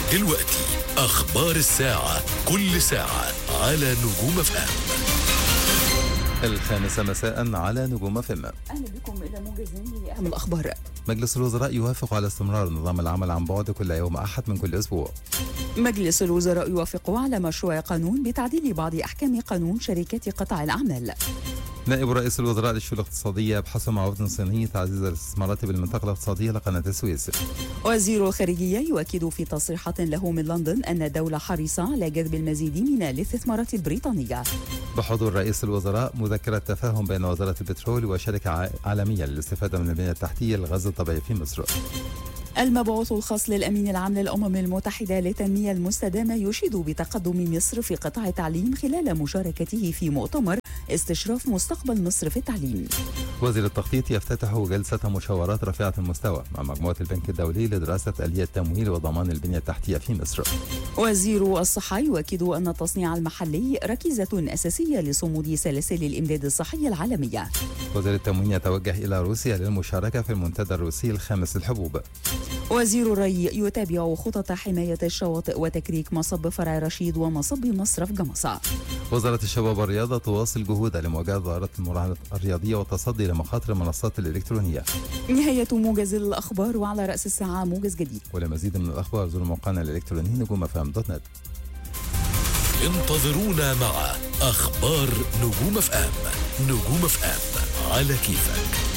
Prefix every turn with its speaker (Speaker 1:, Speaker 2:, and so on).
Speaker 1: دلوقتي أخبار الساعة، كل ساعة على نجوم اف ام.
Speaker 2: 5 مساء على نجوم اف ام.
Speaker 3: أهلا بكم إلى موجز لأهم الأخبار.
Speaker 2: مجلس الوزراء يوافق على استمرار نظام العمل عن بعد كل يوم أحد من كل أسبوع.
Speaker 3: مجلس الوزراء يوافق على مشروع قانون بتعديل بعض أحكام قانون شركات قطاع الأعمال.
Speaker 2: نائب رئيس الوزراء للشؤون الاقتصادية يبحث مع وفد صيني تعزيز الاستثمارات بالمنطقة الاقتصادية لقناة السويس.
Speaker 3: وزير الخارجية يؤكد في تصريحات له من لندن أن الدولة حريصة على جذب المزيد من الاستثمارات البريطانية.
Speaker 2: بحضور رئيس الوزراء مذكرة تفاهم بين وزارة البترول وشركة عالمية للاستفادة من البنية التحتية للغاز الطبيعي في مصر.
Speaker 3: المبعوث الخاص للأمين العام للأمم المتحدة للتنمية المستدامة يشيد بتقدم مصر في قطاع التعليم خلال مشاركته في مؤتمر استشراف مستقبل مصر في التعليم.
Speaker 2: وزير التخطيط يفتتح جلسة مشاورات رفيعة المستوى مع مجموعة البنك الدولي لدراسة آلية التمويل وضمان البنية التحتية في مصر.
Speaker 3: وزير الصحة يؤكد أن التصنيع المحلي ركيزة أساسية لصمود سلاسل الإمداد الصحي العالمية.
Speaker 2: وزير التموين يتوجه إلى روسيا للمشاركة في المنتدى الروسي الخامس للحبوب.
Speaker 3: وزير الري يتابع خطط حماية الشواطئ وتكريك مصب فرع رشيد ومصب مصرف جمصة.
Speaker 2: وزارة الشباب والرياضة تواصل جهودها لمواجهة ظاهرة المراهنة الرياضية والتصدي لمخاطر المنصات الإلكترونية.
Speaker 3: نهاية موجز الأخبار، وعلى رأس الساعة موجز جديد.
Speaker 2: ولمزيد من الأخبار زوروا موقعنا الإلكتروني نجومفم.net.
Speaker 1: انتظرونا مع أخبار نجوم اف ام. نجوم اف ام على كيفك.